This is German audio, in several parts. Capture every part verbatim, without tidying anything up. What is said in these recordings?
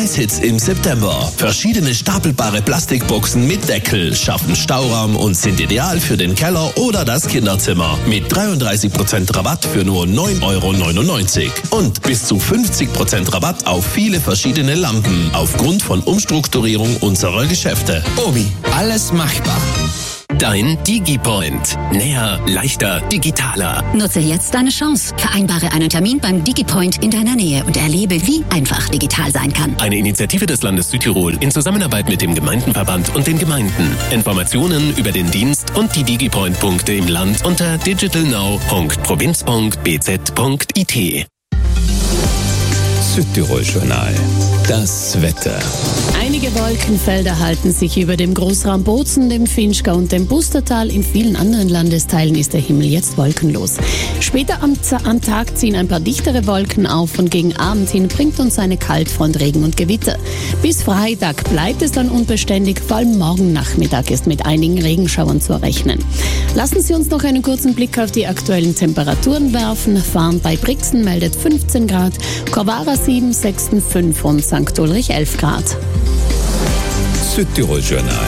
Preishits im September. Verschiedene stapelbare Plastikboxen mit Deckel schaffen Stauraum und sind ideal für den Keller oder das Kinderzimmer. Mit dreiunddreißig Prozent Rabatt für nur neun Euro neunundneunzig. Und bis zu fünfzig Prozent Rabatt auf viele verschiedene Lampen aufgrund von Umstrukturierung unserer Geschäfte. Obi, alles machbar. Dein DigiPoint. Näher, leichter, digitaler. Nutze jetzt deine Chance. Vereinbare einen Termin beim DigiPoint in deiner Nähe und erlebe, wie einfach digital sein kann. Eine Initiative des Landes Südtirol in Zusammenarbeit mit dem Gemeindenverband und den Gemeinden. Informationen über den Dienst und die DigiPoint-Punkte im Land unter digitalnow punkt provinz punkt b z punkt i t. Südtirol-Journal. Das Wetter. Einige Wolkenfelder halten sich über dem Großraum Bozen, dem Finchgau und dem Bustertal. In vielen anderen Landesteilen ist der Himmel jetzt wolkenlos. Später am, am Tag ziehen ein paar dichtere Wolken auf und gegen Abend hin bringt uns eine Kaltfront Regen und Gewitter. Bis Freitag bleibt es dann unbeständig, vor allem morgen Nachmittag ist mit einigen Regenschauern zu rechnen. Lassen Sie uns noch einen kurzen Blick auf die aktuellen Temperaturen werfen. Farn bei Brixen meldet fünfzehn Grad, Corvara sieben, Sexten fünf und Sankt Ulrich elf Grad. Südtirol-Journal.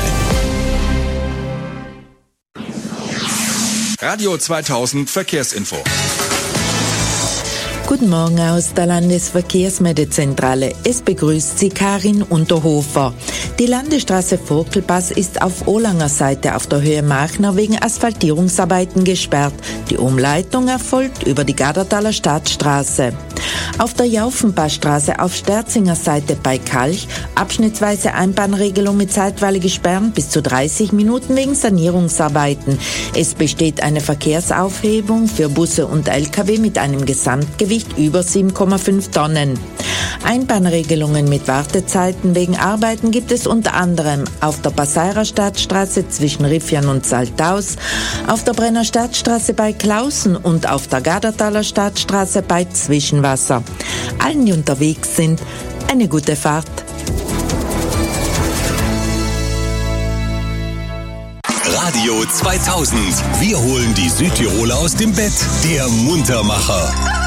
Radio zweitausend Verkehrsinfo. Guten Morgen aus der Landesverkehrsmeldezentrale. Es begrüßt Sie Karin Unterhofer. Die Landesstraße Vogtelpass ist auf Olanger Seite auf der Höhe Machner wegen Asphaltierungsarbeiten gesperrt. Die Umleitung erfolgt über die Gardertaler Stadtstraße. Auf der Jaufenpassstraße auf Sterzinger Seite bei Kalch abschnittsweise Einbahnregelung mit zeitweiligen Sperren bis zu dreißig Minuten wegen Sanierungsarbeiten. Es besteht eine Verkehrsaufhebung für Busse und L K W mit einem Gesamtgewicht über sieben Komma fünf Tonnen. Einbahnregelungen mit Wartezeiten wegen Arbeiten gibt es unter anderem auf der Passeirer Stadtstraße zwischen Riffian und Saltaus, auf der Brenner Stadtstraße bei Klausen und auf der Gardertaler Stadtstraße bei Zwischenwasser. Allen, die unterwegs sind, eine gute Fahrt. Radio zweitausend. Wir holen die Südtiroler aus dem Bett. Der Muntermacher.